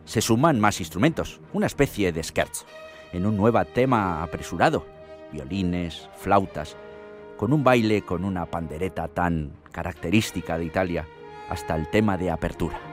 Se suman más instrumentos, una especie de scherzo, en un nuevo tema apresurado, violines, flautas, con un baile con una pandereta tan característica de Italia, hasta el tema de apertura.